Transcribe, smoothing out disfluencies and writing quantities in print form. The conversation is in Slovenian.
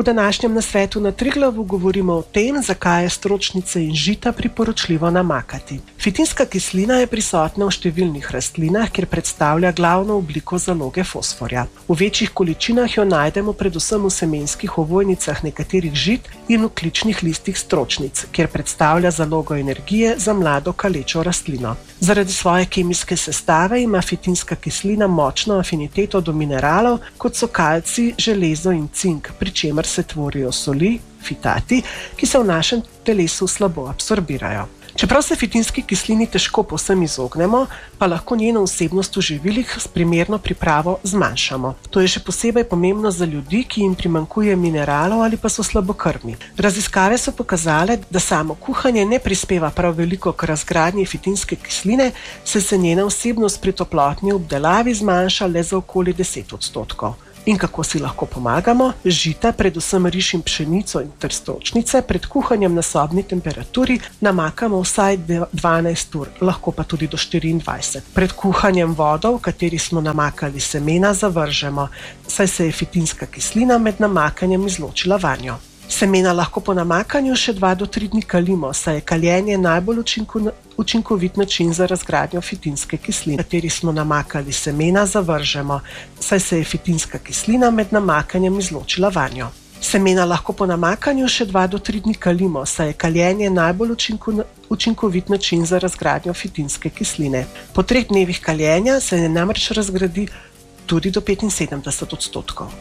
V današnjem nasvetu na Triglavu govorimo o tem, zakaj je stročnice in žita priporočljivo namakati. Fitinska kislina je prisotna v številnih rastlinah, kjer predstavlja glavno obliko zaloge fosforja. V večjih količinah jo najdemo predvsem v semenskih ovojnicah nekaterih žit in v kličnih listih stročnic, kjer predstavlja zalogo energije za mlado kalečo rastlino. Zaradi svoje kemijske sestave ima fitinska kislina močno afiniteto do mineralov, kot so kalcij, železo in cink, pri čemer se tvorijo soli, fitati, ki se v našem telesu slabo absorbirajo. Čeprav se fitinski kislini težko povsem izognemo, pa lahko njeno vsebnost v živilih s primerno pripravo zmanjšamo. To je še posebej pomembno za ljudi, ki jim primanjkuje mineralov ali pa so slabokrvni. Raziskave so pokazale, da samo kuhanje ne prispeva prav veliko k razgradnji fitinske kisline, saj se njena vsebnost pri toplotni obdelavi zmanjša le za okoli 10%. In kako si lahko pomagamo? Žita, predvsem riž in pšenico ter stročnice, pred kuhanjem na sobni temperaturi namakamo vsaj 12 ur, lahko pa tudi do 24. Pred kuhanjem vodo, v kateri smo namakali semena, zavržemo, saj se je fitinska kislina med namakanjem izločila vanjo. Semena lahko po namakanju še 2 do 3 dni kalimo, saj je kaljenje najbolj učinkovit način za razgradnjo fitinske kisline. V kateri smo namakali semena, zavržemo, saj se je fitinska kislina med namakanjem izločila vanjo. Semena lahko po namakanju še 2 do 3 dni kalimo, saj je kaljenje najbolj učinkovit način za razgradnjo fitinske kisline. Po 3 dnevih kaljenja se namreč razgradi tudi do 75%.